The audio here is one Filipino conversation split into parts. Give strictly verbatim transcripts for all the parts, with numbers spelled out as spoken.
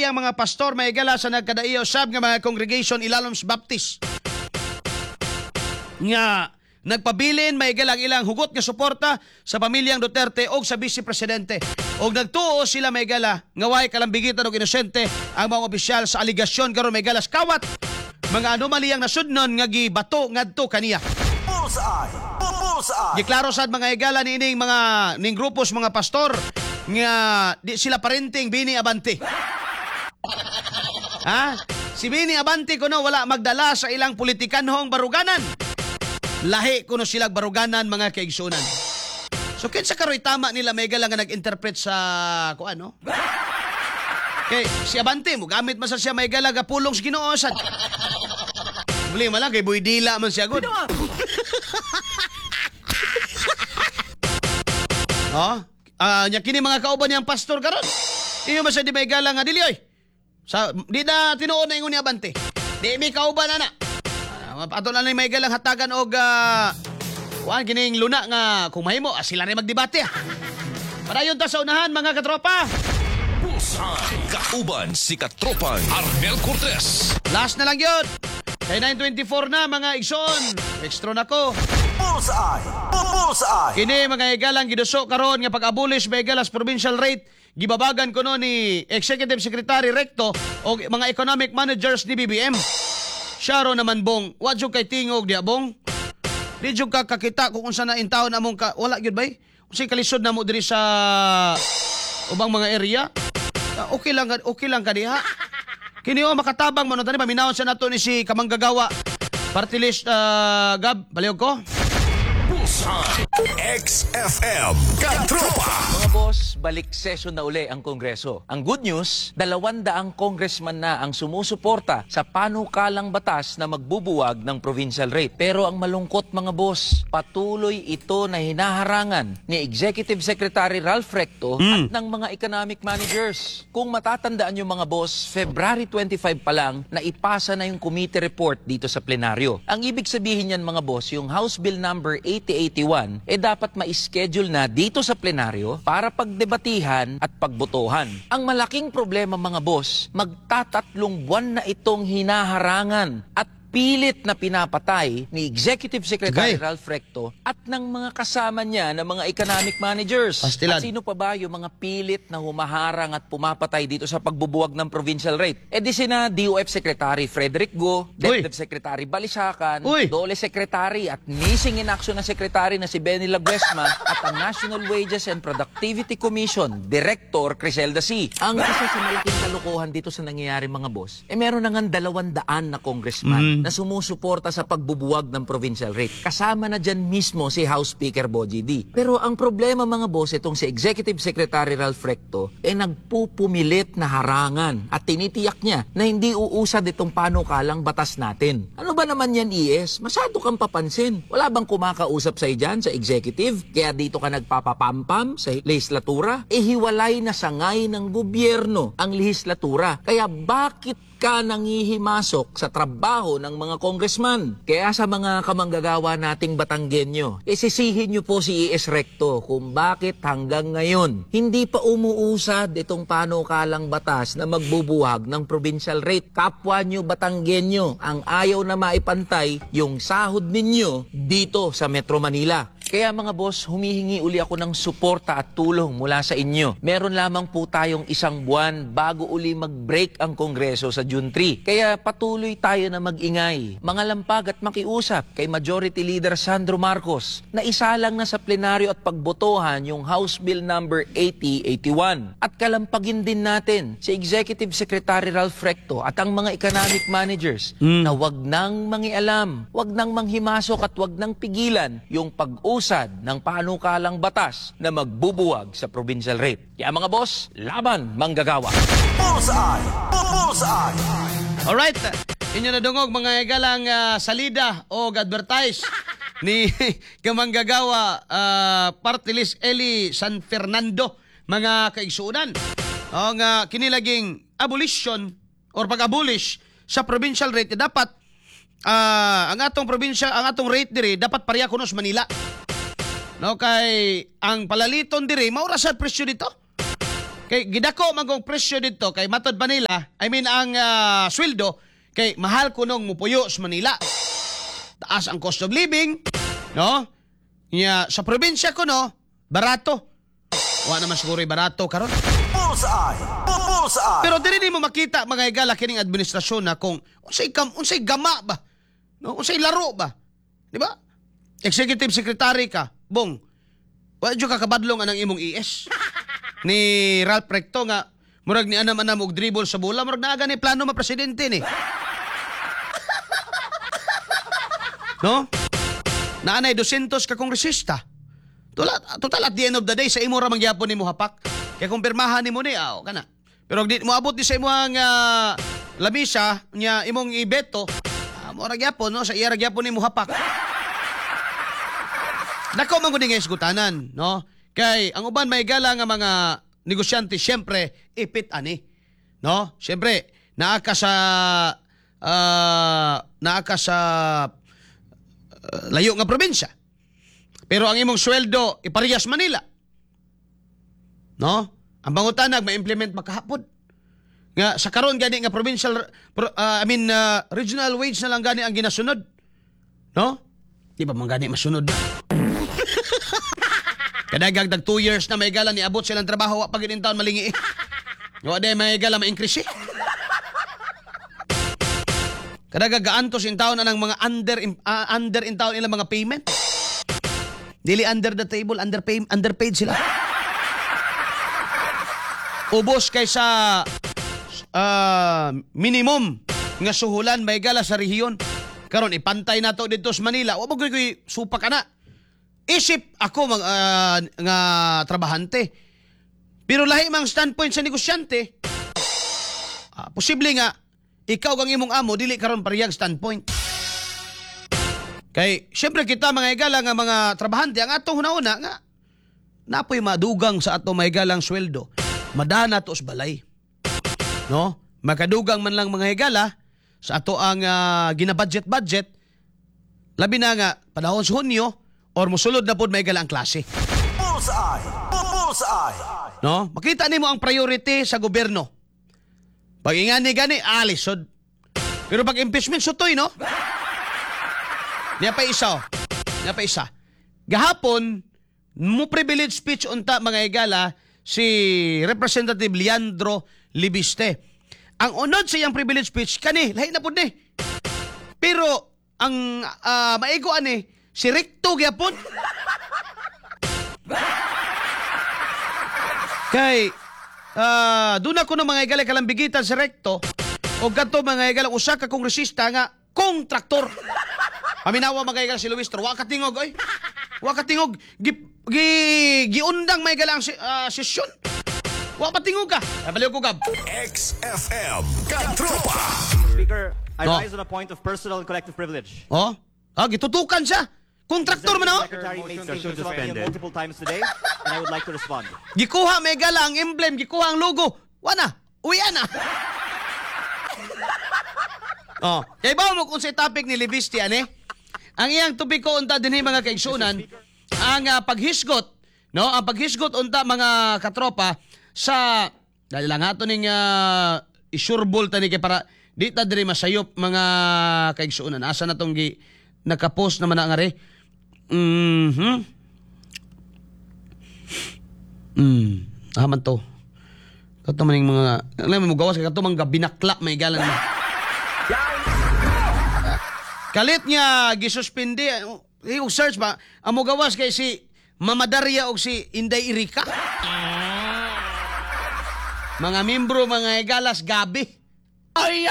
iyang mga pastor maigala sa nagkadaiyo sab nga mga congregation Ilaloms Baptist nga nagpabilin maigala ang ilang hugot nga suporta sa pamilyang Duterte o sa Vice Presidente. Og nagtuo sila maigala nga way kalambigitan og inosente ang mga opisyal sa aligasyon karon maigala sa kawat mga anomaliyang nasudnon nga gibato ngadto kaniya. Bullseye! Bullseye! Giklaro sad mga igala niining mga ning grupos mga pastor nga di sila parenting Bini Abante. Ha? Si Bini Abante kuno wala magdala sa ilang politikanhong baruganan. Lahi kuno silang baruganan mga kaigsunan. So kinsa karoy tama nila may igala nga nag-interpret sa kuan no? Kay si Abante mo gamit man sa siya may igala ga pulong sa Ginoo sad. Buli man lang kay Boy Dila man siya gud. Oh, ah, nya kini mga kauban niyang pastor karon. Iyo man siya di may igala nga dili oy. Sa di na tinuod na ingon ni Abante. Di mi kauban ana. Uh, ato na ni may igalang hatagan og uh, kuan kining luna nga kung mahimo ah, sila rin magdebate ah. Padayon ta sa unahan mga katropa. Bullseye! Kauban si Katropan Arnel Cortez. Last na lang yun. Kay nine twenty-four na mga igsoon. Extra na ko. Bullseye! Bullseye! Kini mga igalang giduso karon nga pag-abolish may igalas provincial rate gibabagan kuno ni Executive Secretary Recto o mga economic managers ni B B M. Siya ro naman bong, wa jud kay tingog diya bong. Di jud ka kakita kung unsa na intawon among ka wala gyud bay. Unsay kalisod na mo diri sa ubang mga area. Uh, okay lang okay lang kadiha. Kini o makatabang man tani paminawon sa nato ni si Kamanggagawa. Party list uh, Gab, baliog ko. Bullseye! X F M Katropa! Mga boss, balik session na uli ang Kongreso. Ang good news, dalawandaang congressman na ang sumusuporta sa panukalang batas na magbubuwag ng provincial rate. Pero ang malungkot mga boss, patuloy ito na hinaharangan ni Executive Secretary Ralph Recto Mm. at ng mga economic managers. Kung matatandaan nyo mga boss, February twenty-five pa lang na ipasa na yung committee report dito sa plenaryo. Ang ibig sabihin yan mga boss, yung House Bill number eighty eighty-one eh dapat ma-schedule na dito sa plenaryo para pagdebatihan at pagbotohan. Ang malaking problema mga boss, magtatatlong buwan na itong hinaharangan at pilit na pinapatay ni Executive Secretary Tugay. Ralph Recto at ng mga kasama niya na mga economic managers. Pastilan. At sino pa ba yung mga pilit na humaharang at pumapatay dito sa pagbubuwag ng provincial rate? E di sina D O F Secretary Frederick Go, DepEd Secretary Balisacan, Uy. Dole Secretary at missing in action na Secretary na si Benny Laguesma at ang National Wages and Productivity Commission Director Criselda C. Ang isa sa malaking kalokohan dito sa nangyayari mga boss, eh meron na nga dalawang daan na congressman Mm. na sumusuporta sa pagbubuwag ng provincial rate. Kasama na dyan mismo si House Speaker Bogie D. Pero ang problema mga boss, itong si Executive Secretary Ralph Recto, eh nagpupumilit na harangan at tinitiyak niya na hindi uusad itong panukalang batas natin. Ano ba naman yan, E S? Masyado kang papansin. Wala bang kumakausap sa'yo dyan sa executive? Kaya dito ka nagpapapampam sa legislatura? Eh hiwalay na sangay ng gobyerno ang legislatura. Kaya bakit ka nangihimasok sa trabaho ng mga congressman? Kaya sa mga kamanggagawa nating Batanggenyo, isisihin niyo po si E S Recto kung bakit hanggang ngayon hindi pa umuusad itong panukalang batas na magbubuwag ng provincial rate. Kapwa niyo Batanggenyo ang ayaw na maipantay yung sahod ninyo dito sa Metro Manila. Kaya mga boss, humihingi uli ako ng suporta at tulong mula sa inyo. Meron lamang po tayong isang buwan bago uli mag-break ang Kongreso sa June three. Kaya patuloy tayo na mag-ingay, mangalampag at makiusap kay Majority Leader Sandro Marcos na isalang na sa plenaryo at pagbotohan yung House Bill number eighty eighty-one. At kalampagin din natin si Executive Secretary Ralph Recto at ang mga economic managers Mm. na wag nang mangialam, wag nang manghimasok at wag nang pigilan yung pag-usad ng panukalang batas na magbubuwag sa provincial rate. Kaya mga boss, laban manggagawa. Bullseye! Bullseye! Alright, inyo na dungog mga igalang uh, salida o advertise ni Kamanggagawa uh, Party List Eli San Fernando mga kaigsuunan. O nga kinilaging abolition or pag-abolish sa provincial rate dapat uh, ang atong probinsya, ang atong rate diri dapat pareha kuno sa Manila. No kay ang palaliton diri maura sa presyo dito. Kay gidako magong presyo dito kay matod Manila, I mean ang ah, sweldo kay mahal kunong mupuyo sa Manila. Taas ang cost of living, no? Nya sa probinsya ko no, barato. Wa naman siguro barato karon. Bullseye! Bullseye! Pero dili ni mo makita mga higala kining administrasyon na kung unsay kam unsay gama ba? No, unsay laro ba? Di ba? Executive Secretary ka, bong. Wa jud ka kabadlong anang imong E S. Ni Ralph Recto nga murag ni anam-anam og dribble sa bola, murag naaga ni plano ma presidente ni. No? Naanay two hundred ka kongresista. Total, total at the end of the day sa imo ra mangyapon nimo hapak. Kaya kung pirmahan nimo ni aw kana. Pero di mo abot di sa imong uh, lamisa nya imong ibeto, uh, mo ra gyapon no sa iya ra gyapon nimo hapak. Nako man gud nga isgutanan, no? Kay ang uban may gala nga mga negosyante syempre ipit ani, no? Syempre naa ka sa uh, naa ka sa uh, layo nga probinsya. Pero ang imong sweldo iparehas Manila. No? Ang bangutanag ma-implement makahapon. Nga sa karon gani nga provincial pro, uh, I mean uh, regional wage na lang gani ang ginasunod. No? Di ba man gani masunod na? Kadagag dag two years na may gala ni abot silang trabaho wa pag in taon malingi. Wa day may gala ma-increase. Eh. Kadagag gaantos in taon na ng mga under uh, under in taon ilang mga payment. Dili under the table, underpay, underpaid sila. Ubos kaysa uh, minimum nga suhulan may gala sa rehiyon. Karon ipantay nato dito sa Manila. Wa mo koy supa kana. Isip ako mag, uh, nga trabahante. Pero lahi mang standpoint sa negosyante. Uh, posible nga ikaw kang imong amo dili karon parehang standpoint. Kay syempre kita mga higala nga mga trabahante ang atong hunahuna nga napoy madugang sa ato mga higalang sweldo. Madana to sa balay. No? Makadugang man lang mga higala sa ato ang uh, ginabudget-budget labi na nga panahon sa Hunyo or musulod na pod may higala ang klase. Bullseye! Bullseye! No? Makita nimo ang priority sa gobyerno. Pag ingani gani alisod. Pero pag impeachment sutoy no? Niya pa isa. Oh. Niya pa isa. Gahapon mo privilege speech unta mga higala si Representative Leandro Libiste. Ang unod sa iyang privilege speech kani lahi na pud ni. Pero ang uh, maigo ani si Recto gyapon. Kay uh, doon ako ng mga higala kalambigitan si Recto o ganto mga higala usa ka kongresista nga kontraktor. Paminawa mga higala si Luis Tro, wa katingog oy. Wa katingog gi, gi giundang may galang si, uh, sesyon. Wa patingog ka. Baliw ko gab. X F M Katropa! Speaker, I No. rise on a point of personal and collective privilege. Oh? Ah, gitutukan siya. Kontraktor man oh. Secretary made statements about me multiple times today, and I would like to respond. Gikuha may gala ang emblem, gikuha ang logo. Wa na. Uya na. Oh, kay ba mo kung sa topic ni Libiste ani? Ang iyang tubiko unta dinhi mga kaigsunan, ang uh, paghisgot, no? Ang paghisgot unta mga katropa sa dali lang ato ning uh, isurbol tani kay para di ta diri masayop mga kaigsunan. Asa na tong gi nakapost naman ang are. Mhm. Mm, aman to. Kato man yung mga alam mo gawas kay kato mga binakla may galan. Kalit niya gisuspindi yung search ba amo gawas kay si Mama Daria og si Inday Irika. Mga membro mga higalas gabi. Ay!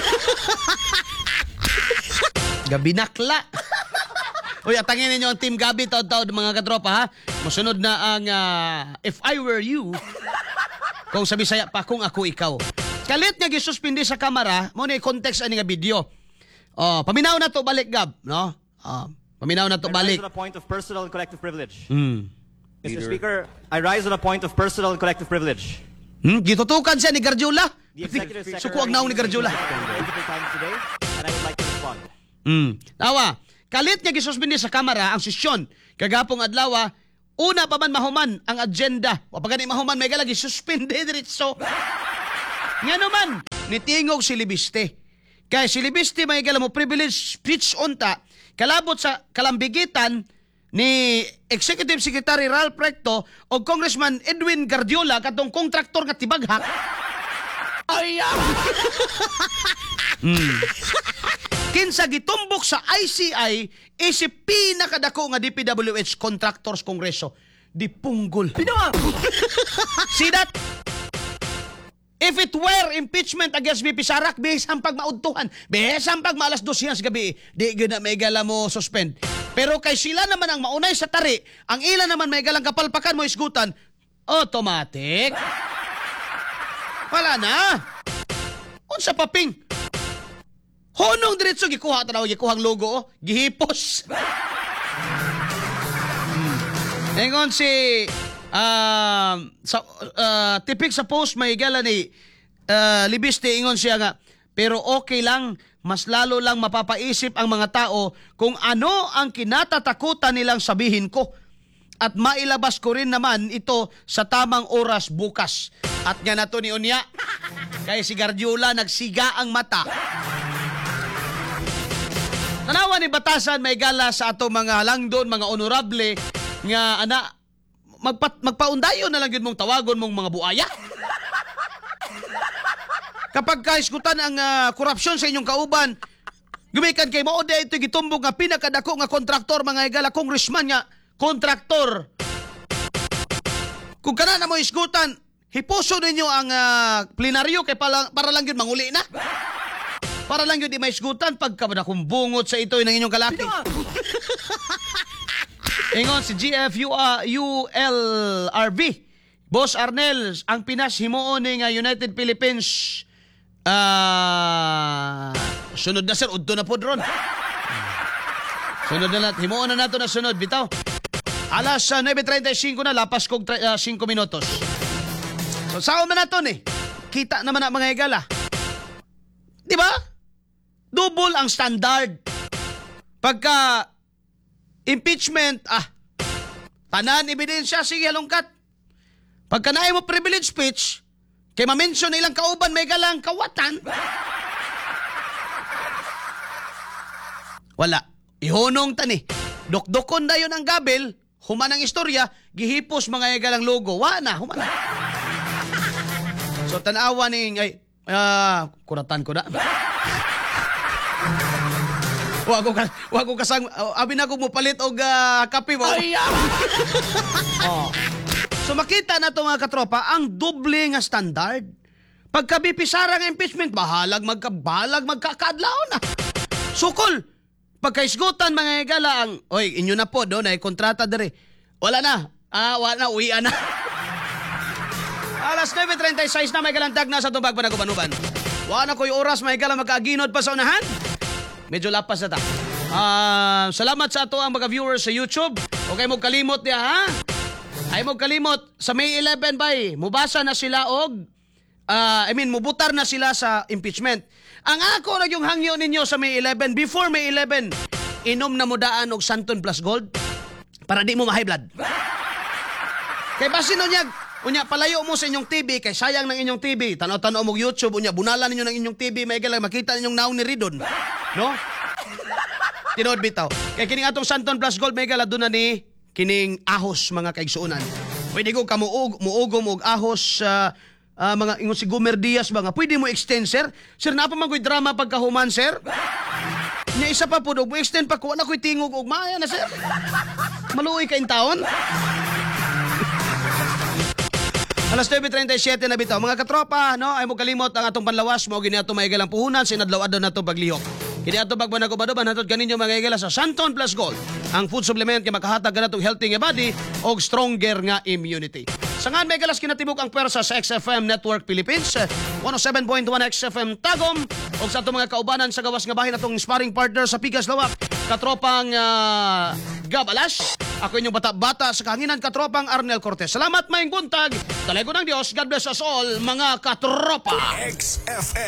Gabi nakla. Uy, atangin ninyo ang Team Gabi taod-taod mga katropa ha. Masunod na ang uh, If I Were You. Kung sa Bisaya pa kung ako ikaw. Kalit niya gisuspindi sa kamera, mo ni context ani nga video. Oh, paminaw na to balik gab, no? Oh, paminaw na to I balik. rise on a point of personal and collective privilege. Hmm. Mister Speaker, I rise on a point of personal and collective privilege. Hmm, gitutukan siya ni Garjola. The Executive Secretary Sukuag naong ni Garjola. multiple times today, and I would like to respond. Hmm. Tawa, kalit niya gisuspindi sa kamera ang sesyon. Kagapong adlaw, una pa man mahuman ang agenda. O pag gani mahuman, may galagi, suspended diretso. Nga naman, nitingog si Libiste. Kaya si Libiste may gala mo privilege speech unta, kalabot sa kalambigitan ni Executive Secretary Ralph Recto o Congressman Edwin Guardiola katong kontraktor nga tibaghak. Ay, hmm. Kinsa gitumbok sa I C I isip pinakadako nga D P W H Contractors Kongreso. Di punggol. See that? If it were impeachment against B P Sara, bisan pag maudtuhan, bisan pag maalas dos yan sa gabi, di gud na may gala mo suspend. Pero kay sila naman ang maunay sa tari, ang ila naman may galang kapalpakan mo isgutan, automatic. Wala na. Unsa paping? Honong diretso gikuha tanaw gikuhang logo, oh. Gihipos. hmm. Engon si uh, sa uh, tipik sa post may gala ni uh, Libiste, ingon siya nga, pero okay lang, mas lalo lang mapapaisip ang mga tao kung ano ang kinatatakutan nilang sabihin ko. At mailabas ko rin naman ito sa tamang oras bukas. At nga na to ni Unya, kaya si Guardiola nagsiga ang mata. Tanawa ni batasan may gala sa ato mga langdon, mga honorable, nga ana, magpa, magpaundayon na lang yun mong tawagon mong mga buaya. Kapag kaisgutan ang uh, korupsyon sa inyong kauban, gumikan kay mo, o ito gitumbog nga pinakadako nga kontraktor, mga igala, congressman nga, kontraktor. Kung kana na mo isgutan, hipuso ninyo ang uh, plenaryo kay para, para lang yun manguli na. Para lang yun di maisgutan pagka na kung bungot sa ito ng inyong kalaki. Ingon si G F U L R V, Boss Arnel, ang Pinas himuon ni nga United Philippines. Ah, uh, sunod na sir, udto na po dron. Sunod na natin, himuon na nato na sunod, bitaw. Alas uh, nine thirty na, lapas kong uh, five minutos. So, saan man nato ni? Kita naman ang mga igala. Di ba? Double ang standard. Pagka impeachment, ah, tanan, ebidensya, sige, halongkat. Pagka naay mo privilege speech, kay ma-mention ilang kauban, may galang kawatan. Wala. Ihunong tani. Dokdokon na yun ang gabel, human ang istorya, gihipos mga igalang logo. Wana, human. So, tanawa ni, ay, ah, kuratan ko na. Wa ko ka, wa ko kasang, uh, abi na ko mo palit og uh, kape mo. Ay, oh. So makita na to mga katropa, ang doble nga standard. Pagka bipisara nga impeachment, bahalag magkabalag magkakadlaw na. Sukol. Pagkaisgutan mga igala ang, oy, inyo na po, no, na kontrata dere. Wala na. Ah, wala na, uwian na. Alas nine thirty-six na may galantag na sa tubag pa na kubanuban. Wala na ko'y oras, may gala magkaaginod pa sa unahan. Medyo lapas na ta. Uh, salamat sa ato ang mga viewers sa YouTube. Okay mo kalimot niya, ha? Ay mo kalimot. Sa May eleven bay, mubasa na sila og, uh, I mean, mubutar na sila sa impeachment. Ang ako na yung hangyo ninyo sa May eleven, before May eleven, inom na mo daan og Santon Plus Gold para di mo ma-high blood. Kay basin niya, unya palayo mo sa inyong T V, kay sayang ng inyong T V. Tanaw-tanaw mo YouTube, unya bunalan ninyo ng inyong T V, may galang makita ninyong naong ni Ridon. No? Tinood bitaw. Kay kining atong Santon Plus Gold, may gala doon na ni kining ahos mga kaigsuunan. Pwede ko kamuog, muugom og ahos sa uh, uh, mga ingon si Gomer Diaz ba nga. Pwede mo extend, sir? Sir, na pa magoy drama pagkahuman, sir? Nya isa pa po, mo extend pa ko, na ko'y tingog og maya na, sir. Maluoy ka in taon. Alas nine thirty-seven na bitaw. Mga katropa, no, ay mo kalimot ang atong panlawas, mo gini ato maigalang puhunan, sinadlaw adto nato paglihok. Kini ato bagbanagubado natod kaninyo mga igala sa Santon Plus Gold. Ang food supplement kay makahatag kanatong healthy nga body og stronger nga immunity. Sangan may galas kinatibuk ang pwersa sa X F M Network Philippines, one oh seven point one X F M Tagum, og sa ato mga kaubanan sa gawas nga bahin atong sparring partner sa Pigas Lawak, katropang uh, Gabalas. Ako inyong bata-bata sa kahanginan, katropang Arnel Cortez. Salamat, maing buntag. Talay ko ng Diyos. God bless us all, mga katropa. X F M.